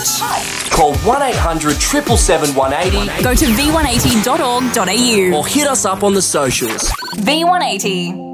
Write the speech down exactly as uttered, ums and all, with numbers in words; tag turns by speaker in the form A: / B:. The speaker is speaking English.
A: touch.
B: Call one eight hundred, seven seven seven, one eight zero
A: Go to v one eighty dot org dot a u
B: or hit us up on the socials.
A: V one eighty.